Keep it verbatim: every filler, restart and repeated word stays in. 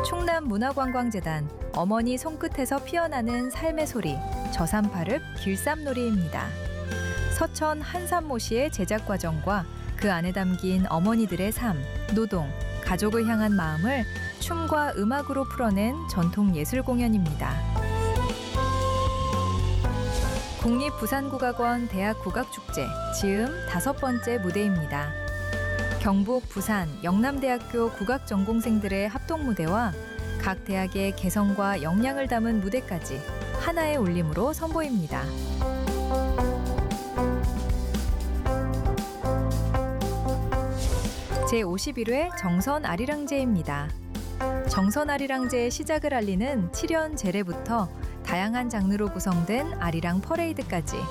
충남문화관광재단 어머니 손끝에서 피어나는 삶의 소리 저삼팔읍 길쌈놀이입니다. 서천 한산모시의 제작 과정과 그 안에 담긴 어머니들의 삶, 노동, 가족을 향한 마음을 춤과 음악으로 풀어낸 전통 예술 공연입니다. 국립부산국악원 대학국악축제 즈음 다섯 번째 무대입니다. 경북, 부산, 영남대학교 국악전공생들의 합동무대와 각 대학의 개성과 역량을 담은 무대까지 하나의 울림으로 선보입니다. 제오십일 회 정선아리랑제입니다. 정선아리랑제의 시작을 알리는 칠연 제례부터 다양한 장르로 구성된 아리랑 퍼레이드까지